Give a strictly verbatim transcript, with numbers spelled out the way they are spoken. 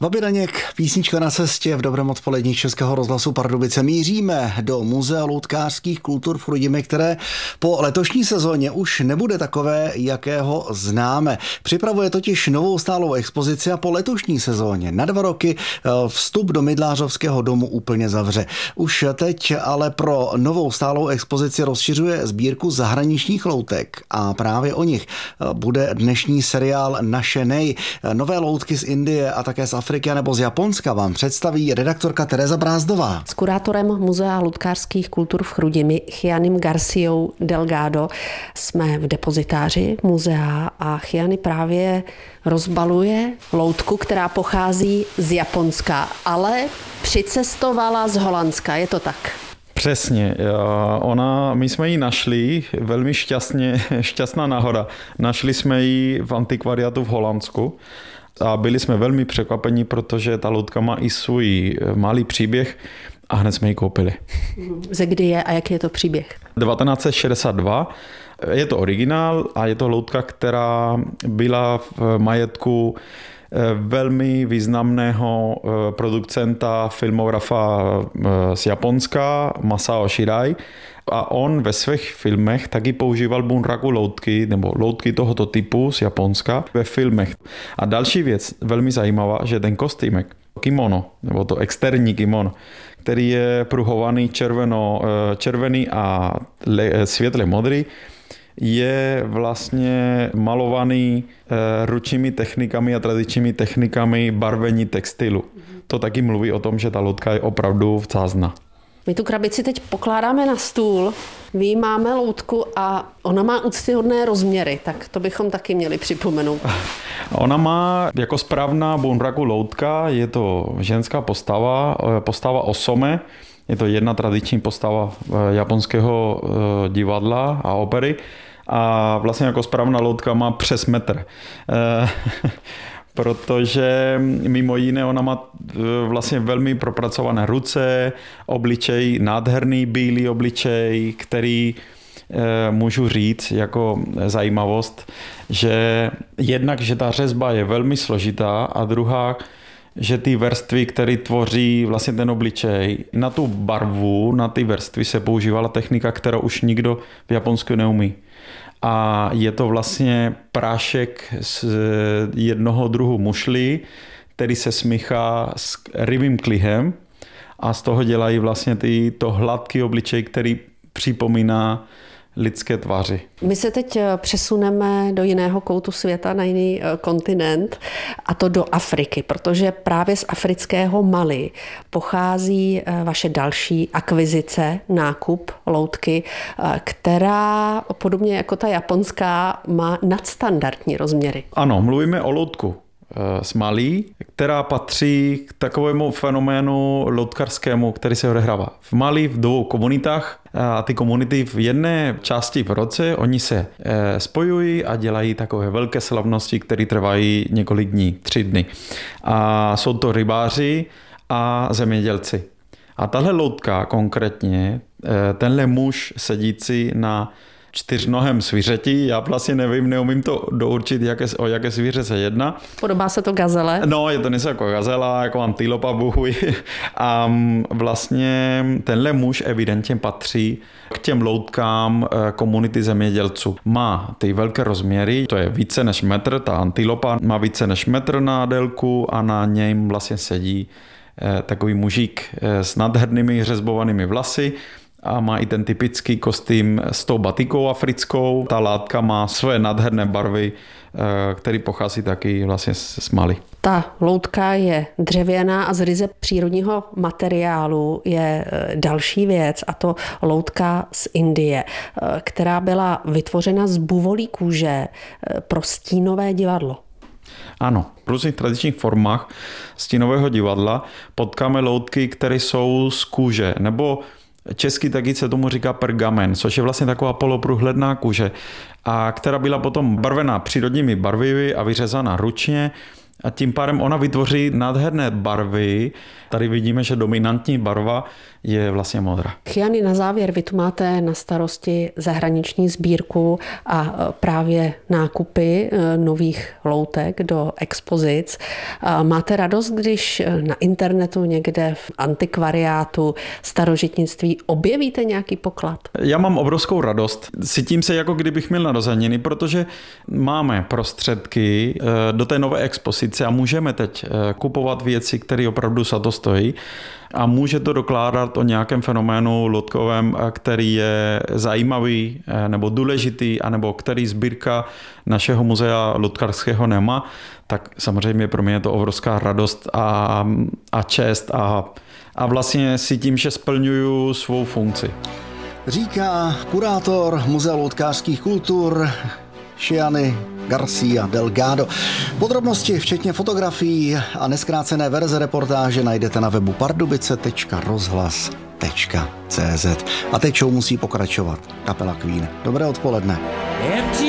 Babi Daněk, písnička na cestě v dobrém odpolední Českého rozhlasu Pardubice. Míříme do Muzea loutkářských kultur v Chrudimi, které po letošní sezóně už nebude takové, jakého známe. Připravuje totiž novou stálou expozici a po letošní sezóně na dva roky vstup do Mydlářovského domu úplně zavře. Už teď ale pro novou stálou expozici rozšiřuje sbírku zahraničních loutek a právě o nich bude dnešní seriál Naše nej. Nové loutky z Indie a také z Afriky nebo z Japonska vám představí redaktorka Tereza Brázdová. S kurátorem Muzea loutkářských kultur v Chrudimi Chianim Garciou Delgado jsme v depozitáři muzea a Chiani právě rozbaluje loutku, která pochází z Japonska, ale přicestovala z Holandska, je to tak? Přesně. Ona, my jsme ji našli, velmi šťastně, šťastná náhoda. Našli jsme ji v antikvariátu v Holandsku. A byli jsme velmi překvapeni, protože ta loutka má i svůj malý příběh a hned jsme ji koupili. Ze kdy je a jaký je to příběh? devatenáct set šedesát dva. Je to originál a je to loutka, která byla v majetku velmi významného producenta, filmografa z Japonska, Masao Shirai. A on ve svých filmech taky používal bunraku loutky, nebo loutky tohoto typu z Japonska ve filmech. A další věc, velmi zajímavá, že ten kostýmek, kimono, nebo to externí kimono, který je pruhovaný červeno, červený a světle modrý, je vlastně malovaný ručními technikami a tradičními technikami barvení textilu. To taky mluví o tom, že ta loutka je opravdu vzácná. My tu krabici teď pokládáme na stůl, vyjímáme loutku a ona má úctyhodné rozměry, tak to bychom taky měli připomenout. Ona má jako správná bunraku loutka, je to ženská postava, postava osome, je to jedna tradiční postava japonského divadla a opery a vlastně jako správná loutka má přes metr. Protože mimo jiné ona má vlastně velmi propracované ruce, obličej, nádherný bílý obličej, který můžu říct jako zajímavost, že jednak, že ta řezba je velmi složitá a druhá, že ty vrstvy, které tvoří vlastně ten obličej, na tu barvu, na ty vrstvy se používala technika, kterou už nikdo v Japonsku neumí. A je to vlastně prášek z jednoho druhu mušlí, který se smíchá s rybím klihem a z toho dělají vlastně ty, to hladký obličej, který připomíná lidské tváři. My se teď přesuneme do jiného koutu světa, na jiný kontinent, a to do Afriky, protože právě z afrického Mali pochází vaše další akvizice, nákup loutky, která podobně jako ta japonská má nadstandardní rozměry. Ano, mluvíme o loutku z Mali, která patří k takovému fenoménu loutkařskému, který se odehrává v Mali v dvou komunitách. A ty komunity v jedné části v roce, oni se spojují a dělají takové velké slavnosti, které trvají několik dní, tři dny. A jsou to rybáři a zemědělci. A tahle loutka konkrétně, tenhle muž sedící na čtyřnohém zvířeti, já vlastně nevím, neumím to dourčit, jaké, o jaké zvíře se jedná. Podobá se to gazele? No, je to něco jako gazela, jako antilopa, buhuj. A vlastně tenhle muž evidentně patří k těm loutkám komunity zemědělců. Má ty velké rozměry, to je více než metr, ta antilopa má více než metr na délku a na něm vlastně sedí takový mužík s nádhernými řezbovanými vlasy a má i ten typický kostým s tou batikou africkou. Ta látka má své nádherné barvy, které pochází taky vlastně z Mali. Ta loutka je dřevěná a z ryze přírodního materiálu je další věc, a to loutka z Indie, která byla vytvořena z buvolí kůže pro stínové divadlo. Ano, v různých tradičních formách stínového divadla potkáme loutky, které jsou z kůže, nebo česky taky se tomu říká pergamen, což je vlastně taková poloprůhledná kůže, a která byla potom barvená přírodními barvivy a vyřezána ručně. A tím pádem ona vytvoří nádherné barvy. Tady vidíme, že dominantní barva je vlastně modrá. Chiany, na závěr, vy tu máte na starosti zahraniční sbírku a právě nákupy nových loutek do expozic. Máte radost, když na internetu někde v antikvariátu, starožitnictví objevíte nějaký poklad? Já mám obrovskou radost. Cítím se, jako kdybych měl narozeniny, protože máme prostředky do té nové expozice a můžeme teď kupovat věci, které opravdu za to stojí. A může to dokládat o nějakém fenoménu loutkovém, který je zajímavý nebo důležitý, anebo který sbírka našeho muzea loutkářského nemá, tak samozřejmě pro mě je to obrovská radost a, a čest a, a vlastně si tím, že splňuju svou funkci. Říká kurátor Muzea loutkářských kultur Chiany García Delgado. Podrobnosti, včetně fotografií a neskrácené verze reportáže, najdete na webu pardubice tečka rozhlas tečka cé zet. A teď show musí pokračovat. Kapela Queen. Dobré odpoledne.